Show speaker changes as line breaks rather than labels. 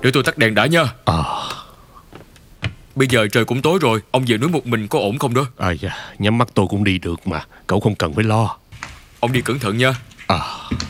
Để tôi tắt đèn đã nha. Bây giờ trời cũng tối rồi, ông về núi một mình có ổn không đó?
Nhắm mắt tôi cũng đi được mà, cậu không cần phải lo.
Ông đi cẩn thận nha.